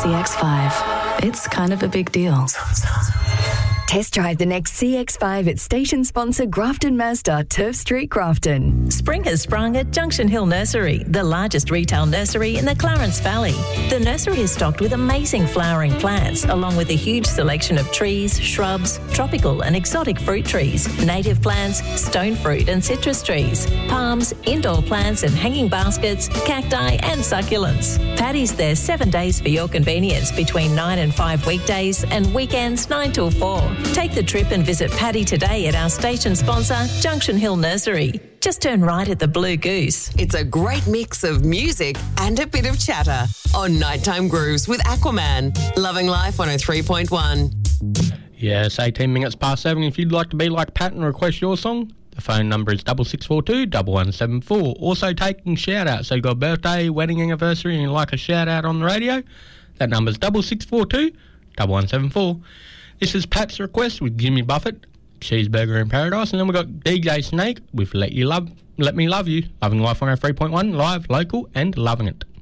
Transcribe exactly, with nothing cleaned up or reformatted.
C X five. It's kind of a big deal. Test drive the next C X five at station sponsor Grafton Mazda, Turf Street, Grafton. Spring has sprung at Junction Hill Nursery, the largest retail nursery in the Clarence Valley. The nursery is stocked with amazing flowering plants, along with a huge selection of trees, shrubs, tropical and exotic fruit trees, native plants, stone fruit and citrus trees, palms, indoor plants and hanging baskets, cacti and succulents. Paddy's there seven days for your convenience between nine and five weekdays and weekends nine till four. Take the trip and visit Paddy today at our station sponsor, Junction Hill Nursery. Just turn right at the Blue Goose. It's a great mix of music and a bit of chatter on Nighttime Grooves with Aquaman. Loving Life one oh three point one. Yeah, it's eighteen minutes past seven. If you'd like to be like Pat and request your song, the phone number is double six four two, one one seven four. Also taking shout-outs. So you've got a birthday, wedding anniversary and you'd like a shout-out on the radio, that number's double six four two, one one seven four. This is Pat's request with Jimmy Buffett, Cheeseburger in Paradise, and then we've got D J Snake with Let You Love, Let Me Love You. Loving Life one oh three point one, live, local, and loving it.